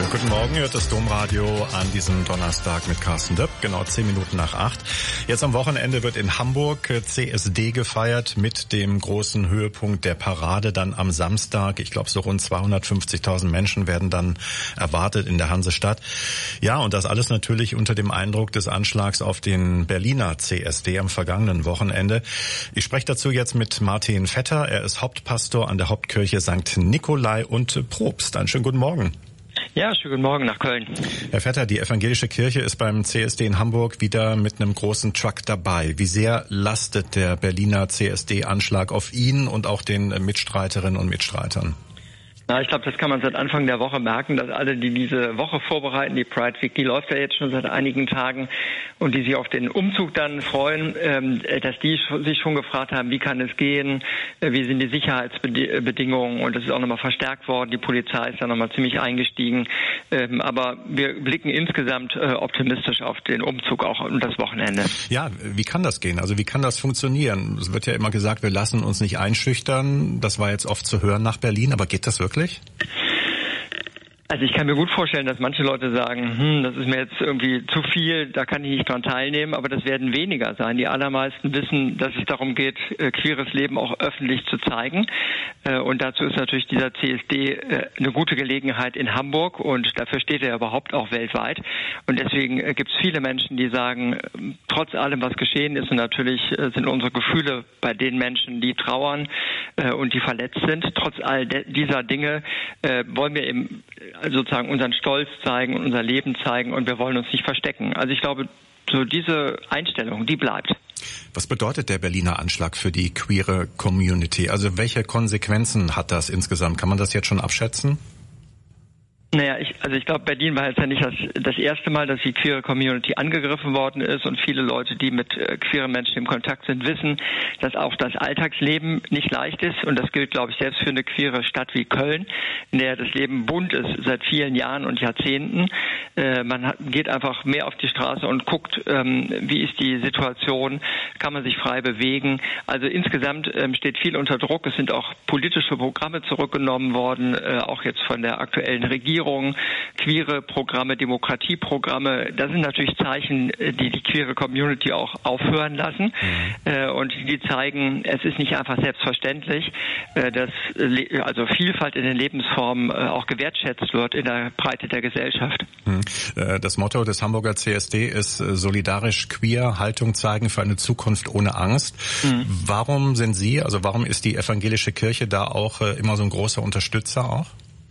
Guten Morgen, hört das Domradio an diesem Donnerstag mit Carsten Döpp, genau 10 Minuten nach 8. Jetzt am Wochenende wird in Hamburg CSD gefeiert mit dem großen Höhepunkt der Parade dann am Samstag. Ich glaube, so rund 250.000 Menschen werden dann erwartet in der Hansestadt. Ja, und das alles natürlich unter dem Eindruck des Anschlags auf den Berliner CSD am vergangenen Wochenende. Ich spreche dazu jetzt mit Martin Vetter. Er ist Hauptpastor an der Hauptkirche St. Nikolai und Propst. Einen schönen guten Morgen. Ja, schönen guten Morgen nach Köln. Herr Vetter, die evangelische Kirche ist beim CSD in Hamburg wieder mit einem großen Truck dabei. Wie sehr lastet der Berliner CSD-Anschlag auf ihn und auch den Mitstreiterinnen und Mitstreitern? Na, ich glaube, das kann man seit Anfang der Woche merken, dass alle, die diese Woche vorbereiten, die Pride Week, die läuft ja jetzt schon seit einigen Tagen und die sich auf den Umzug dann freuen, dass die sich schon gefragt haben, wie kann es gehen, wie sind die Sicherheitsbedingungen, und das ist auch nochmal verstärkt worden. Die Polizei ist da nochmal ziemlich eingestiegen, aber wir blicken insgesamt optimistisch auf den Umzug auch und das Wochenende. Ja, wie kann das gehen? Also wie kann das funktionieren? Es wird ja immer gesagt, wir lassen uns nicht einschüchtern. Das war jetzt oft zu hören nach Berlin, aber geht das wirklich? Also ich kann mir gut vorstellen, dass manche Leute sagen, das ist mir jetzt irgendwie zu viel, da kann ich nicht dran teilnehmen, aber das werden weniger sein. Die allermeisten wissen, dass es darum geht, queeres Leben auch öffentlich zu zeigen. Und dazu ist natürlich dieser CSD eine gute Gelegenheit in Hamburg, und dafür steht er überhaupt auch weltweit. Und deswegen gibt es viele Menschen, die sagen, trotz allem, was geschehen ist, und natürlich sind unsere Gefühle bei den Menschen, die trauern und die verletzt sind, trotz all dieser Dinge wollen wir eben sozusagen unseren Stolz zeigen und unser Leben zeigen, und wir wollen uns nicht verstecken. Also ich glaube, so diese Einstellung, die bleibt. Was bedeutet der Berliner Anschlag für die queere Community? Also welche Konsequenzen hat das insgesamt? Kann man das jetzt schon abschätzen? Naja, ich glaube, Berlin war jetzt ja nicht das erste Mal, dass die queere Community angegriffen worden ist, und viele Leute, die mit queeren Menschen im Kontakt sind, wissen, dass auch das Alltagsleben nicht leicht ist, und das gilt, glaube ich, selbst für eine queere Stadt wie Köln, in der das Leben bunt ist seit vielen Jahren und Jahrzehnten. Man geht einfach mehr auf die Straße und guckt, wie ist die Situation, kann man sich frei bewegen. Also insgesamt steht viel unter Druck. Es sind auch politische Programme zurückgenommen worden, auch jetzt von der aktuellen Regierung. Queere Programme, Demokratieprogramme, das sind natürlich Zeichen, die die queere Community auch aufhören lassen. Und die zeigen, es ist nicht einfach selbstverständlich, dass also Vielfalt in den Lebensformen auch gewertschätzt wird in der Breite der Gesellschaft. Das Motto des Hamburger CSD ist solidarisch queer, Haltung zeigen für eine Zukunft ohne Angst. Warum sind Sie, also warum ist die evangelische Kirche da auch immer so ein großer Unterstützer auch?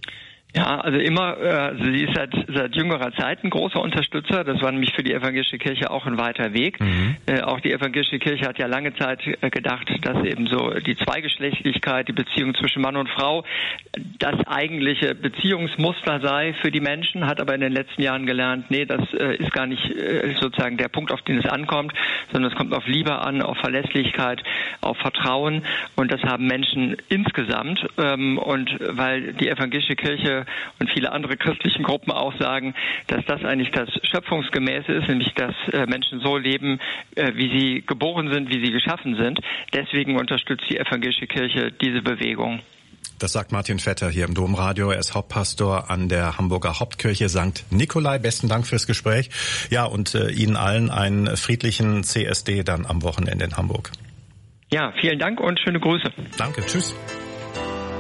Ja, also sie ist seit jüngerer Zeit ein großer Unterstützer. Das war nämlich für die evangelische Kirche auch ein weiter Weg. Auch die evangelische Kirche hat ja lange Zeit gedacht, dass eben so die Zweigeschlechtlichkeit, die Beziehung zwischen Mann und Frau, das eigentliche Beziehungsmuster sei für die Menschen, hat aber in den letzten Jahren gelernt, nee, das ist gar nicht sozusagen der Punkt, auf den es ankommt, sondern es kommt auf Liebe an, auf Verlässlichkeit, auf Vertrauen, und das haben Menschen insgesamt. Und weil die evangelische Kirche und viele andere christlichen Gruppen auch sagen, dass das eigentlich das Schöpfungsgemäße ist, nämlich dass Menschen so leben, wie sie geboren sind, wie sie geschaffen sind. Deswegen unterstützt die evangelische Kirche diese Bewegung. Das sagt Martin Vetter hier im Domradio. Er ist Hauptpastor an der Hamburger Hauptkirche St. Nikolai. Besten Dank fürs Gespräch. Ja, und Ihnen allen einen friedlichen CSD dann am Wochenende in Hamburg. Ja, vielen Dank und schöne Grüße. Danke, tschüss.